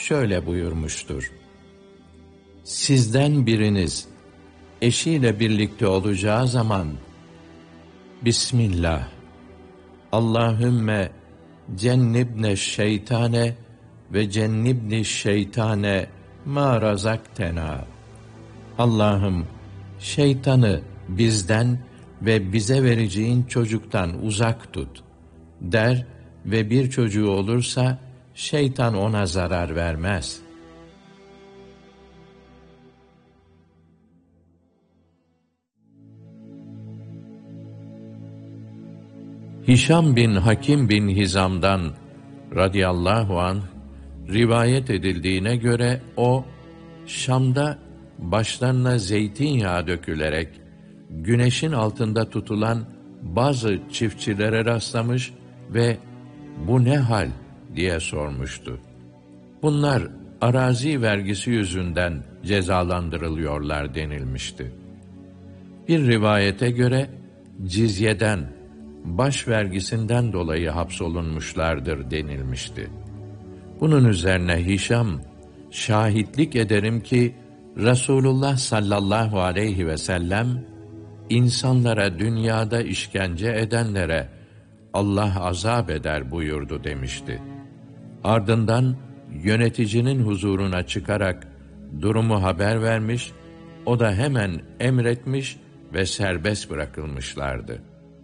şöyle buyurmuştur: Sizden biriniz eşiyle birlikte olacağı zaman Bismillah, Allahümme cennibne şeytane ve cennibni şeytane ma razaktena. Allah'ım şeytanı bizden ve bize vereceğin çocuktan uzak tut der ve bir çocuğu olursa şeytan ona zarar vermez. Hişam bin Hakim bin Hizam'dan radıyallahu anh rivayet edildiğine göre o, Şam'da başlarına zeytinyağı dökülerek güneşin altında tutulan bazı çiftçilere rastlamış ve "Bu ne hal?" diye sormuştu. Bunlar arazi vergisi yüzünden cezalandırılıyorlar denilmişti. Bir rivayete göre cizyeden, baş vergisinden dolayı hapsolunmuşlardır denilmişti. Bunun üzerine Hişam, şahitlik ederim ki Resulullah sallallahu aleyhi ve sellem, insanlara dünyada işkence edenlere Allah azap eder buyurdu demişti. Ardından yöneticinin huzuruna çıkarak durumu haber vermiş, o da hemen emretmiş ve serbest bırakılmışlardı.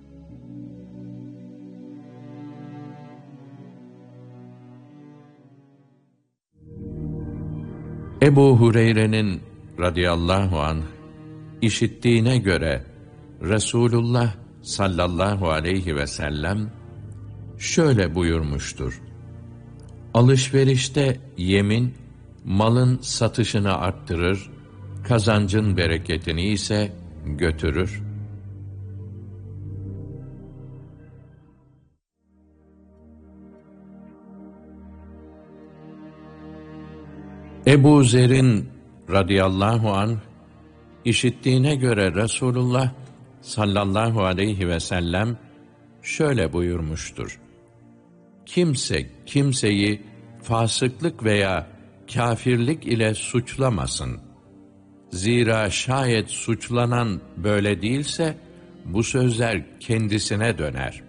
Ebu Hureyre'nin radıyallahu anh işittiğine göre Resulullah sallallahu aleyhi ve sellem şöyle buyurmuştur: Alışverişte yemin, malın satışını arttırır, kazancın bereketini ise götürür. Ebu Zer'in radıyallahu anh işittiğine göre Resulullah sallallahu aleyhi ve sellem şöyle buyurmuştur: Kimse kimseyi fasıklık veya kâfirlik ile suçlamasın. Zira şayet suçlanan böyle değilse bu sözler kendisine döner.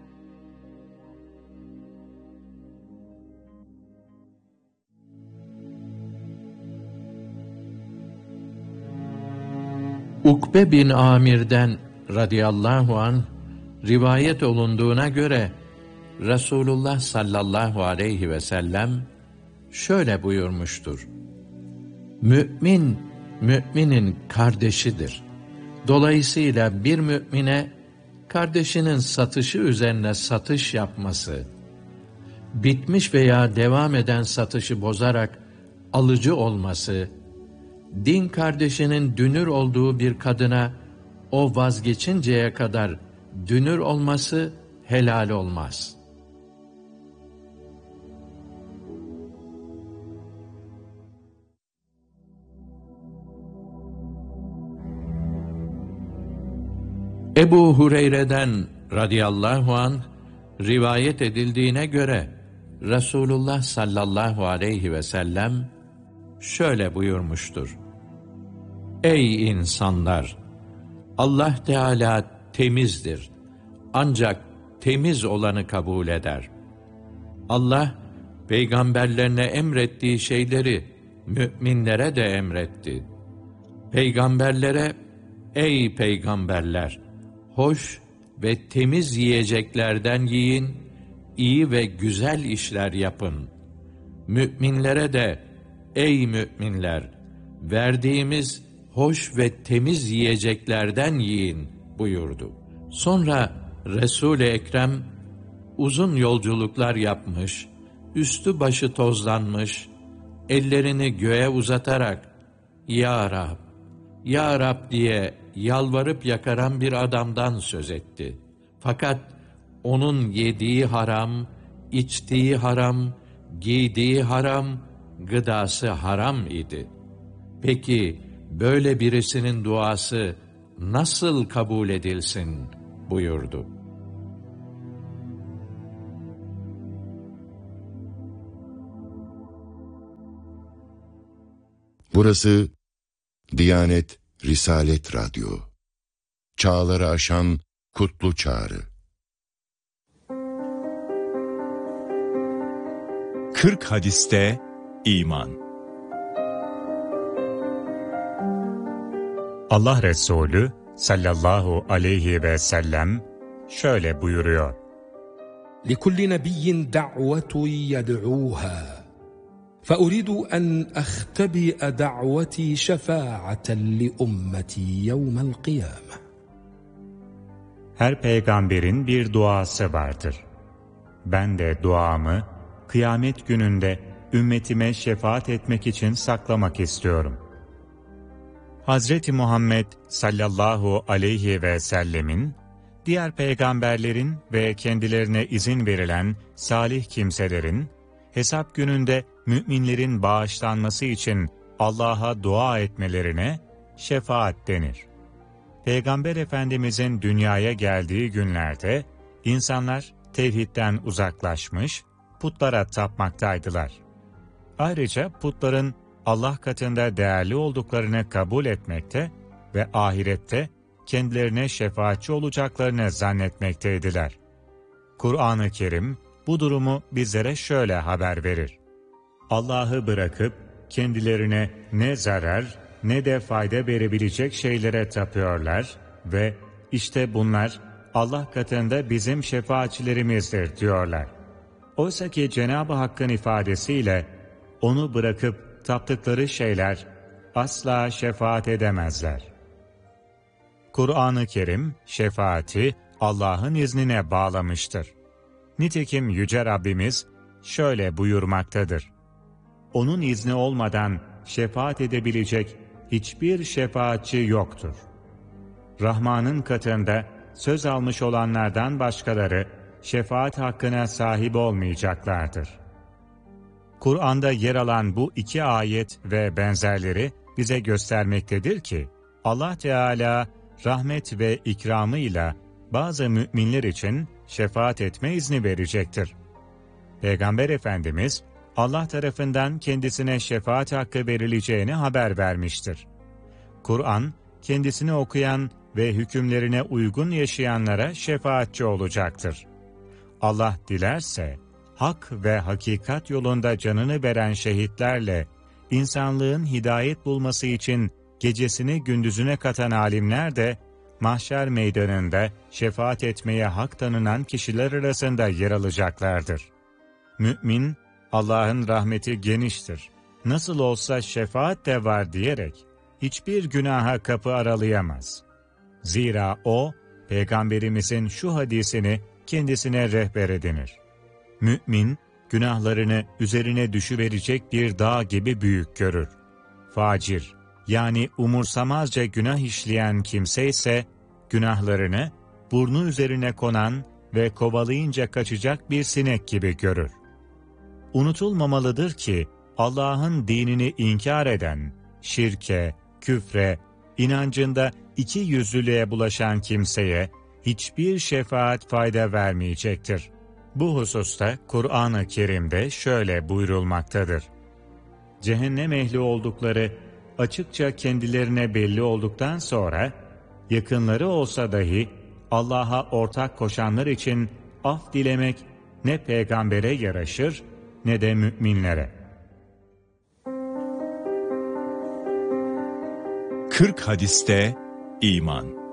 Ukbe bin Amir'den radıyallahu anh rivayet olunduğuna göre Resulullah sallallahu aleyhi ve sellem şöyle buyurmuştur: Mü'min, müminin kardeşidir. Dolayısıyla bir mümine kardeşinin satışı üzerine satış yapması, bitmiş veya devam eden satışı bozarak alıcı olması, din kardeşinin dünür olduğu bir kadına o vazgeçinceye kadar dünür olması helal olmaz. Ebu Hureyre'den radıyallahu anh rivayet edildiğine göre Resulullah sallallahu aleyhi ve sellem şöyle buyurmuştur: Ey insanlar! Allah Teala temizdir. Ancak temiz olanı kabul eder. Allah, peygamberlerine emrettiği şeyleri müminlere de emretti. Peygamberlere, ey peygamberler! Hoş ve temiz yiyeceklerden yiyin, iyi ve güzel işler yapın. Müminlere de, ey müminler! Verdiğimiz hoş ve temiz yiyeceklerden yiyin buyurdu. Sonra Resul-i Ekrem uzun yolculuklar yapmış, üstü başı tozlanmış, ellerini göğe uzatarak Ya Rab, Ya Rab diye yalvarıp yakaran bir adamdan söz etti. Fakat onun yediği haram, içtiği haram, giydiği haram, gıdası haram idi. Peki böyle birisinin duası nasıl kabul edilsin buyurdu. Burası Diyanet Risalet Radyo. Çağları aşan kutlu çağrı. 40 hadiste iman. Allah Resulü sallallahu aleyhi ve sellem şöyle buyuruyor: لِكُلِّ نَبِيٍّ دَعْوَةٌ يَدْعُوهَا فَأُرِيدُ أَنْ أَخْتَبِئَ دَعْوَتِي شَفَاعَةً لِأُمَّتِي يَوْمَ الْقِيَامَةِ. Her peygamberin bir duası vardır. Ben de duamı kıyamet gününde ümmetime şefaat etmek için saklamak istiyorum. Hazreti Muhammed sallallahu aleyhi ve sellemin, diğer peygamberlerin ve kendilerine izin verilen salih kimselerin, hesap gününde müminlerin bağışlanması için Allah'a dua etmelerine şefaat denir. Peygamber Efendimizin dünyaya geldiği günlerde, insanlar tevhidden uzaklaşmış, putlara tapmaktaydılar. Ayrıca putların Allah katında değerli olduklarını kabul etmekte ve ahirette kendilerine şefaatçi olacaklarını zannetmekteydiler. Kur'an-ı Kerim bu durumu bizlere şöyle haber verir: Allah'ı bırakıp kendilerine ne zarar ne de fayda verebilecek şeylere tapıyorlar ve işte bunlar Allah katında bizim şefaatçilerimizdir diyorlar. Oysa ki Cenab-ı Hakk'ın ifadesiyle onu bırakıp taptıkları şeyler asla şefaat edemezler. Kur'an-ı Kerim şefaati Allah'ın iznine bağlamıştır. Nitekim Yüce Rabbimiz şöyle buyurmaktadır: Onun izni olmadan şefaat edebilecek hiçbir şefaatçi yoktur. Rahman'ın katında söz almış olanlardan başkaları şefaat hakkına sahip olmayacaklardır. Kur'an'da yer alan bu iki ayet ve benzerleri bize göstermektedir ki, Allah Teala rahmet ve ikramıyla bazı müminler için şefaat etme izni verecektir. Peygamber Efendimiz, Allah tarafından kendisine şefaat hakkı verileceğini haber vermiştir. Kur'an, kendisini okuyan ve hükümlerine uygun yaşayanlara şefaatçi olacaktır. Allah dilerse, hak ve hakikat yolunda canını veren şehitlerle, insanlığın hidayet bulması için gecesini gündüzüne katan alimler de, mahşer meydanında şefaat etmeye hak tanınan kişiler arasında yer alacaklardır. Mümin, Allah'ın rahmeti geniştir, nasıl olsa şefaat de var diyerek, hiçbir günaha kapı aralayamaz. Zira o, Peygamberimizin şu hadisini kendisine rehber edinir: Mümin, günahlarını üzerine düşüverecek bir dağ gibi büyük görür. Facir, yani umursamazca günah işleyen kimse ise, günahlarını burnu üzerine konan ve kovalayınca kaçacak bir sinek gibi görür. Unutulmamalıdır ki, Allah'ın dinini inkar eden, şirke, küfre, inancında iki yüzlülüğe bulaşan kimseye hiçbir şefaat fayda vermeyecektir. Bu hususta Kur'an-ı Kerim'de şöyle buyurulmaktadır: Cehennem ehli oldukları açıkça kendilerine belli olduktan sonra, yakınları olsa dahi Allah'a ortak koşanlar için af dilemek ne peygambere yaraşır ne de müminlere. 40 hadiste iman.